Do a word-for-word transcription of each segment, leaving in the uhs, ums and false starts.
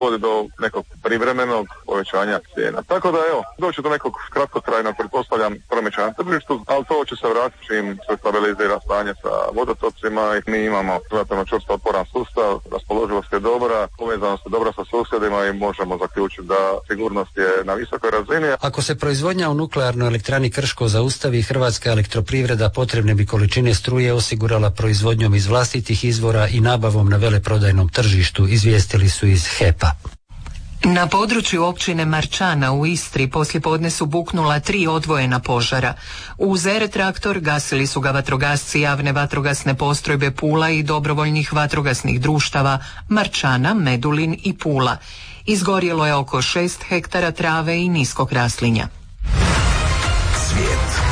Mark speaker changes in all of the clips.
Speaker 1: vodi do nekog privremenog povećanja cijena. Tako da evo, doći do nekog kratkotrajnog, pretpostavljam, promičanja na tržištu, ali to će se vratiti čim se stabilizira stanje sa vodotocima i mi imamo relativno čvrsto otporan sustav, raspoloživost je dobra, povezanost je dobra sa susjedima i možemo zaključiti da sigurnost je na visokoj razini.
Speaker 2: Ako se proizvodnja u nuklearnoj elektrani Krško zaustavi, Hrvatska elektroprivreda potrebne bi količine struje osigurala proizvodnjom iz vlastitih izvora i nabavom na veleprodajnom tržištu, izvijestili su iz H E P-a.
Speaker 3: Na području općine Marčana u Istri poslijepodne su buknula tri odvojena požara. Uz R-traktor gasili su ga vatrogasci javne vatrogasne postrojbe Pula i dobrovoljnih vatrogasnih društava Marčana, Medulin i Pula. Izgorjelo je oko šest hektara trave i niskog raslinja.
Speaker 4: Svijet.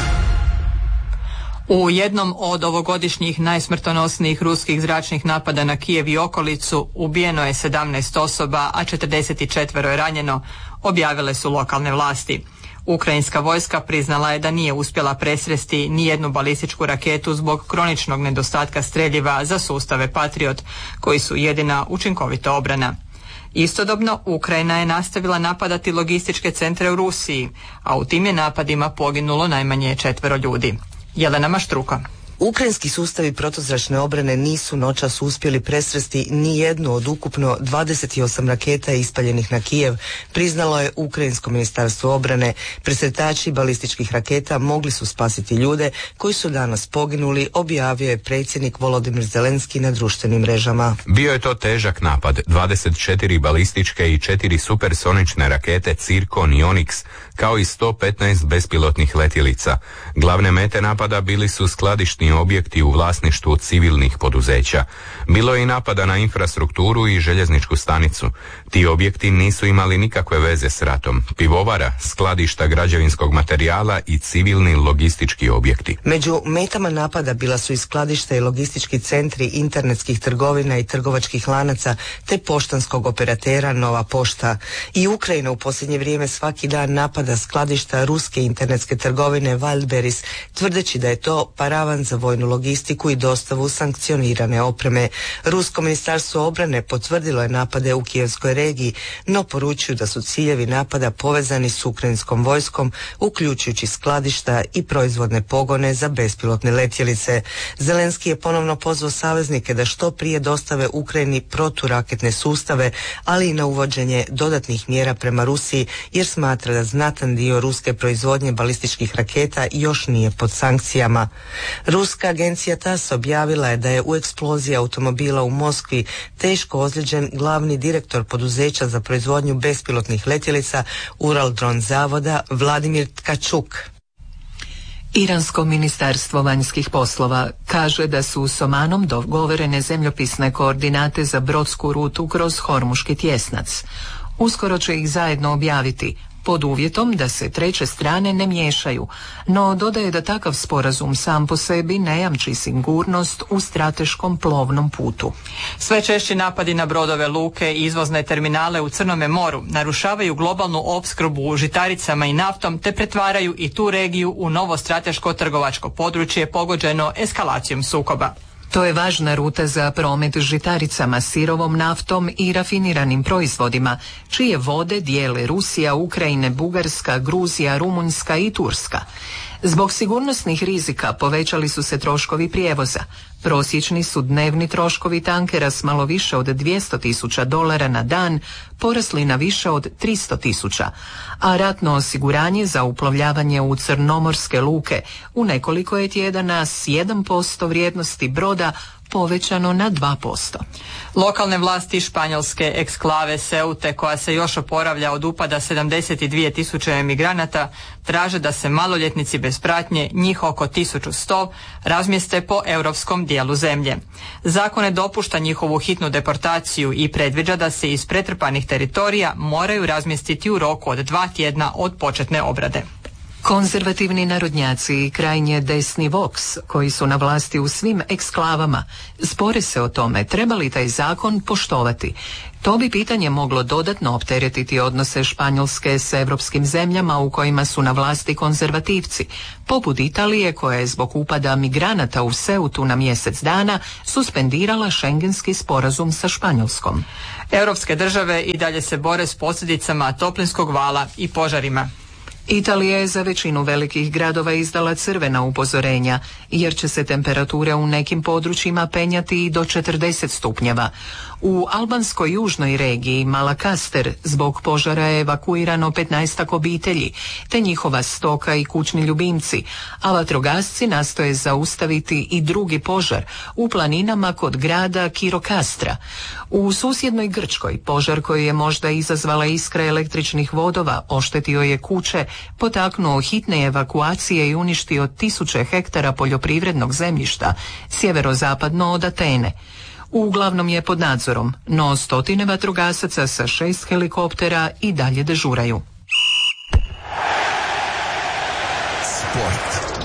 Speaker 5: U jednom od ovogodišnjih najsmrtonosnijih ruskih zračnih napada na Kijev i okolicu ubijeno je sedamnaest osoba, a četrdeset četiri je ranjeno, objavile su lokalne vlasti. Ukrajinska vojska priznala je da nije uspjela presresti ni jednu balističku raketu zbog kroničnog nedostatka streljiva za sustave Patriot, koji su jedina učinkovita obrana. Istodobno, Ukrajina je nastavila napadati logističke centre u Rusiji, a u tim je napadima poginulo najmanje četvero ljudi. Jelena Maštruka.
Speaker 6: Ukrajinski sustavi protuzračne obrane nisu noćas uspjeli presresti ni jednu od ukupno dvadeset osam raketa ispaljenih na Kijev, priznalo je Ukrajinsko ministarstvo obrane. Presretači balističkih raketa mogli su spasiti ljude koji su danas poginuli, objavio je predsjednik Volodimir Zelenski na društvenim mrežama.
Speaker 7: Bio je to težak napad, dvadeset četiri balističke i četiri supersonične rakete Cirkon i Onyx, kao i sto petnaest bespilotnih letjelica. Glavne mete napada bili su skladišni objekti u vlasništvu civilnih poduzeća. Bilo je i napada na infrastrukturu i željezničku stanicu. Ti objekti nisu imali nikakve veze s ratom. Pivovara, skladišta građevinskog materijala i civilni logistički objekti.
Speaker 6: Među metama napada bila su i skladišta i logistički centri internetskih trgovina i trgovačkih lanaca te poštanskog operatera Nova Pošta. I Ukrajina u posljednje vrijeme svaki dan napada skladišta ruske internetske trgovine Wildberries, tvrdeći da je to paravan za vojnu logistiku i dostavu sankcionirane opreme. Rusko ministarstvo obrane potvrdilo je napade u kijevskoj regiji, no poručuju da su ciljevi napada povezani s ukrajinskom vojskom, uključujući skladišta i proizvodne pogone za bespilotne letjelice. Zelenski je ponovno pozvao saveznike da što prije dostave Ukrajini proturaketne sustave, ali i na uvođenje dodatnih mjera prema Rusiji, jer smatra da znatan dio ruske proizvodnje balističkih raketa još nije pod sankcijama. Ruska agencija T A S objavila je da je u eksploziji automobila u Moskvi teško ozlijeđen glavni direktor poduzeća za proizvodnju bespilotnih letjelica Uraldron zavoda Vladimir Tkačuk.
Speaker 3: Iransko ministarstvo vanjskih poslova kaže da su s Omanom dogovorene zemljopisne koordinate za brodsku rutu kroz Hormuški tjesnac. Uskoro će ih zajedno objaviti, pod uvjetom da se treće strane ne miješaju, no dodaje da takav sporazum sam po sebi ne jamči sigurnost u strateškom plovnom putu.
Speaker 5: Sve češći napadi na brodove, luke i izvozne terminale u Crnome moru narušavaju globalnu opskrbu žitaricama i naftom te pretvaraju i tu regiju u novo strateško trgovačko područje pogođeno eskalacijom sukoba.
Speaker 3: To je važna ruta za promet žitaricama, sirovom naftom i rafiniranim proizvodima, čije vode dijele Rusija, Ukrajina, Bugarska, Gruzija, Rumunjska i Turska. Zbog sigurnosnih rizika povećali su se troškovi prijevoza. Prosječni su dnevni troškovi tankera s malo više od dvjesto tisuća dolara na dan porasli na više od tristo tisuća, a ratno osiguranje za uplovljavanje u crnomorske luke u nekoliko je tjedana s jedan posto vrijednosti broda povećano na dva posto.
Speaker 5: Lokalne vlasti Španjolske eksklave Seute, koja se još oporavlja od upada sedamdeset dvije tisuće emigranata, traže da se maloljetnici bez pratnje, njih oko tisuću sto, razmjeste po europskom dijelu zemlje. Zakon ne dopušta njihovu hitnu deportaciju i predviđa da se iz pretrpanih teritorija moraju razmjestiti u roku od dva tjedna od početne obrade.
Speaker 3: Konzervativni narodnjaci i krajnje desni Vox, koji su na vlasti u svim eksklavama, spore se o tome treba li taj zakon poštovati. To bi pitanje moglo dodatno opteretiti odnose Španjolske s europskim zemljama u kojima su na vlasti konzervativci, poput Italije koja je zbog upada migranata u Seutu na mjesec dana suspendirala šengenski sporazum sa Španjolskom.
Speaker 5: Europske države i dalje se bore s posljedicama toplinskog vala i požarima.
Speaker 3: Italija je za većinu velikih gradova izdala crvena upozorenja, jer će se temperature u nekim područjima penjati i do četrdeset stupnjeva. U albanskoj južnoj regiji Malakaster zbog požara je evakuirano petnaestak obitelji, te njihova stoka i kućni ljubimci, a vatrogasci nastoje zaustaviti i drugi požar u planinama kod grada Kirokastra. U susjednoj Grčkoj požar koji je možda izazvala iskra električnih vodova oštetio je kuće, potaknuo hitne evakuacije i uništio tisuće hektara poljoprivrednog zemljišta sjeverozapadno od Atene. Uglavnom je pod nadzorom, no stotine vatrogasaca sa šest helikoptera i dalje dežuraju.
Speaker 4: Sport.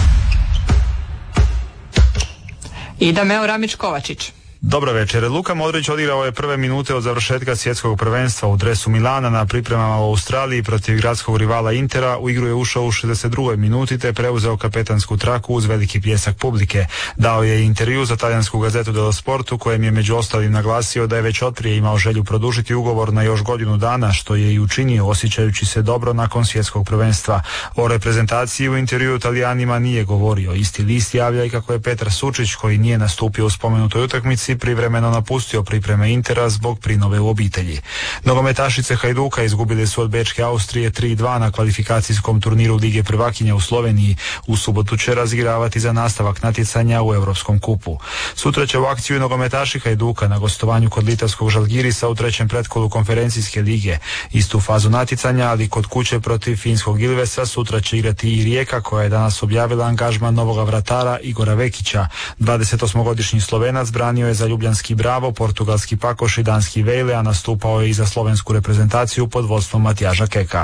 Speaker 5: Ida Meo Ramić-Kovačić.
Speaker 8: Dobro večer. Luka Modrić odigrao je prve minute od završetka svjetskog prvenstva u dresu Milana na pripremama u Australiji protiv gradskog rivala Intera. U igru je ušao u šezdeset drugoj minuti te preuzeo kapetansku traku uz veliki pljesak publike. Dao je intervju za talijansku gazetu dello Sportu, kojem je među ostalim naglasio da je već otprije imao želju produžiti ugovor na još godinu dana, što je i učinio osjećajući se dobro nakon svjetskog prvenstva. O reprezentaciji u intervju Talijanima nije govorio. Isti list javlja i kako je Petar Sučić, koji nije nastupio u spomenutoj utakmici, privremeno napustio pripreme Intera zbog prinove u obitelji. Nogometašice Hajduka izgubile su od Bečke Austrije tri dva na kvalifikacijskom turniru Lige prvakinja u Sloveniji. U subotu će razigravati za nastavak natjecanja u Europskom kupu. Sutra će u akciju i nogometaši Hajduka na gostovanju kod litavskog Žalgirisa u trećem pretkolu konferencijske lige. Istu fazu natjecanja, ali kod kuće protiv finskog Ilvesa, sutra će igrati i Rijeka, koja je danas objavila angažman novoga vratara Igora Vekića. dvadesetosmogodišnji Slovenac branio je za ljubljanski Bravo, portugalski Pakoš i danski Vejle, a nastupao je i za slovensku reprezentaciju pod vodstvom Matijaža Keka.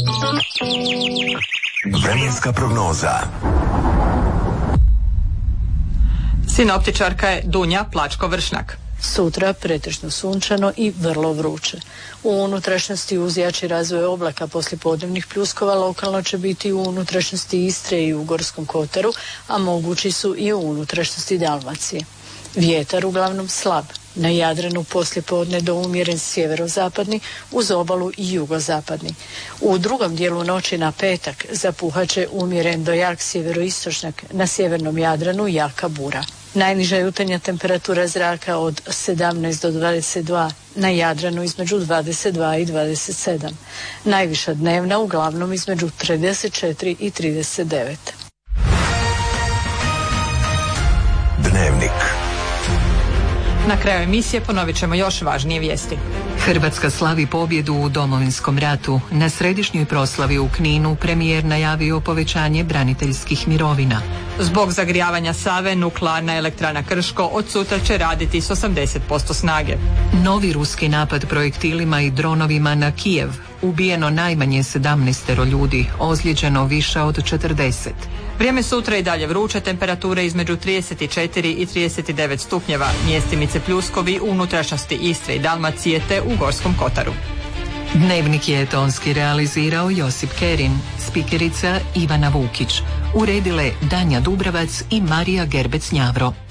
Speaker 4: Vremenska prognoza.
Speaker 5: Sinoptičarka je Dunja Plačko-Vršnak.
Speaker 9: Sutra pretežno sunčano i vrlo vruće. U unutrašnjosti uz jači razvoj oblaka poslijepodnevnih pljuskova lokalno će biti u unutrašnjosti Istre i u Gorskom Kotaru, a mogući su i u unutrašnjosti Dalmacije. Vjetar uglavnom slab, na Jadranu poslijepodne do umjeren sjeverozapadni, uz obalu i jugozapadni. U drugom dijelu noći na petak zapuhaće umjeren do jak sjeveroistočnjak, na sjevernom Jadranu jaka bura. Najniža jutarnja temperatura zraka od sedamnaest do dvadeset dva, na Jadranu između dvadeset dva i dvadeset sedam. Najviša dnevna uglavnom između trideset četiri i trideset devet.
Speaker 4: Dnevnik.
Speaker 5: Na kraju emisije ponovit ćemo još važnije vijesti.
Speaker 3: Hrvatska slavi pobjedu u Domovinskom ratu. Na središnjoj proslavi u Kninu premijer najavio povećanje braniteljskih mirovina.
Speaker 5: Zbog zagrijavanja Save, nuklearna elektrana Krško od sutra će raditi s osamdeset posto snage.
Speaker 3: Novi ruski napad projektilima i dronovima na Kijev. Ubijeno najmanje sedamnaestero ljudi, ozlijeđeno više od četrdeset.
Speaker 5: Vrijeme sutra i dalje vruće, temperature između trideset četiri i trideset devet stupnjeva, mjestimice pljuskovi u unutrašnjosti Istre i Dalmacije te u Gorskom Kotaru.
Speaker 3: Dnevnik je tonski realizirao Josip Kerin, spikerica Ivana Vukić. Uredile Danja Dubravac i Marija Gerbec-Njavro.